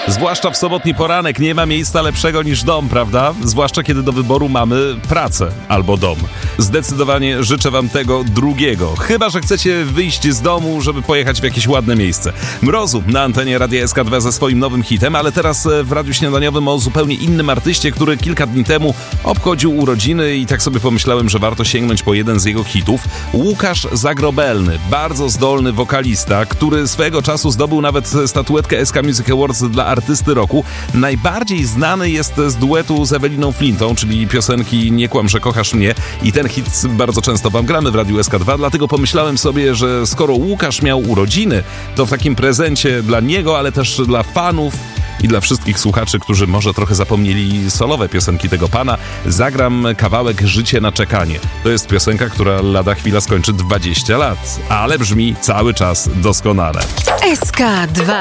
Zwłaszcza w sobotni poranek nie ma miejsca lepszego niż dom, prawda? Zwłaszcza kiedy do wyboru mamy pracę albo dom. Zdecydowanie życzę wam tego drugiego. Chyba że chcecie wyjść z domu, żeby pojechać w jakieś ładne miejsce. Mrozu na antenie Radia SK2 ze swoim nowym hitem, ale teraz w Radiu Śniadaniowym o zupełnie innym artyście, który kilka dni temu obchodził urodziny i tak sobie pomyślałem, że warto sięgnąć po jeden z jego hitów. Łukasz Zagrobelny, bardzo zdolny wokalista, który swego czasu zdobył nawet statuetkę SK Music Awards dla artysty roku. Najbardziej znany jest z duetu z Eweliną Flintą, czyli piosenki Nie kłam, że kochasz mnie, i ten hit bardzo często wam gramy w Radiu SK2, dlatego pomyślałem sobie, że skoro Łukasz miał urodziny, to w takim prezencie dla niego, ale też dla fanów i dla wszystkich słuchaczy, którzy może trochę zapomnieli solowe piosenki tego pana, zagram kawałek Życie na czekanie. To jest piosenka, która lada chwila skończy 20 lat, ale brzmi cały czas doskonale. SK2